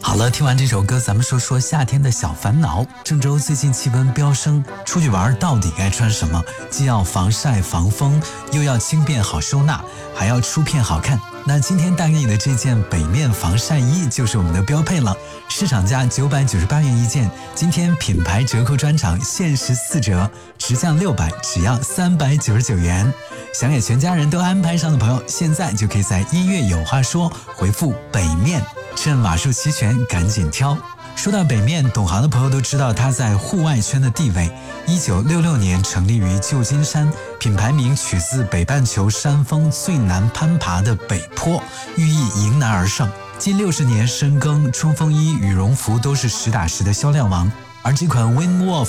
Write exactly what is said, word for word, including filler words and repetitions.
好了，听完这首歌，咱们说说夏天的小烦恼。郑州最近气温飙升，出去玩到底该穿什么？既要防晒防风，又要轻便好收纳，还要出片好看。那今天带给你的这件北面防晒衣就是我们的标配了，市场价九百九十八元一件，今天品牌折扣专场限时四折，直降六百，只要三百九十九元。想给全家人都安排上的朋友，现在就可以在音乐有话说回复北面，趁瓦数齐全赶紧挑。说到北面，懂行的朋友都知道它在户外圈的地位。一九六六年成立于旧金山，品牌名取自北半球山峰最难攀爬的北坡，寓意迎难而上。近六十年深耕，冲锋衣、羽绒服都是实打实的销量王。而这款 Windwolf